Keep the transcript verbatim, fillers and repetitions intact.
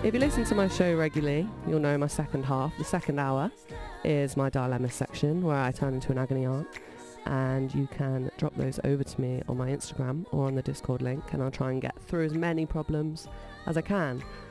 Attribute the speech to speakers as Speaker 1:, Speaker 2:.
Speaker 1: If you listen to my show regularly, you'll know my second half, the second hour, is my dilemma section where I turn into an agony aunt, and you can drop those over to me on my Instagram or on the Discord link, and I'll try and get through as many problems as I can.